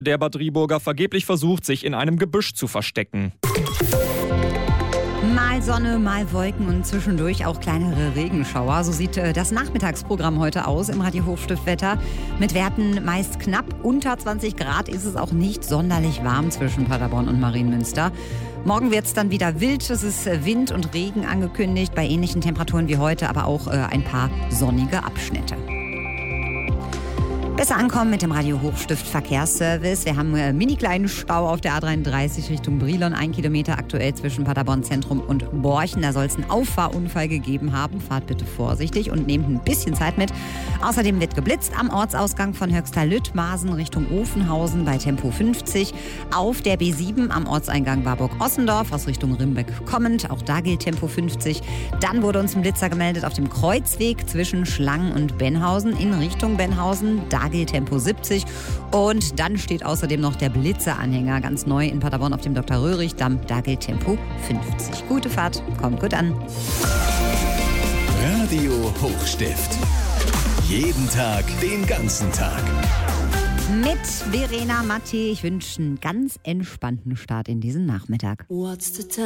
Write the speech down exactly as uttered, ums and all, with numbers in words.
Der Bad Driburger vergeblich versucht, sich in einem Gebüsch zu verstecken. Mal Sonne, mal Wolken und zwischendurch auch kleinere Regenschauer. So sieht äh, das Nachmittagsprogramm heute aus im Radio Hochstift-Wetter. Mit Werten meist knapp unter zwanzig Grad ist es auch nicht sonderlich warm zwischen Paderborn und Marienmünster. Morgen wird es dann wieder wild. Es ist Wind und Regen angekündigt, bei ähnlichen Temperaturen wie heute, aber auch äh, ein paar sonnige Abschnitte. Besser ankommen mit dem Radio Hochstift Verkehrsservice. Wir haben einen mini kleinen Stau auf der A dreiunddreißig Richtung Brilon. Ein Kilometer aktuell zwischen Paderborn Zentrum und Borchen. Da soll es einen Auffahrunfall gegeben haben. Fahrt bitte vorsichtig und nehmt ein bisschen Zeit mit. Außerdem wird geblitzt am Ortsausgang von Höxter-Lüttmaßen Richtung Ofenhausen bei Tempo fünfzig. Auf der B sieben am Ortseingang Warburg-Ossendorf aus Richtung Rimbeck kommend. Auch da gilt Tempo fünfzig. Dann wurde uns ein Blitzer gemeldet auf dem Kreuzweg zwischen Schlangen und Benhausen in Richtung Benhausen. Da gilt Tempo siebzig. Und dann steht außerdem noch der Blitzeranhänger ganz neu in Paderborn auf dem Doktor Röhrig-Damm. Da gilt Tempo fünfzig. Gute Fahrt, kommt gut an. Radio Hochstift. Jeden Tag, den ganzen Tag. Mit Verena Matti. Ich wünsche einen ganz entspannten Start in diesen Nachmittag. What's the time?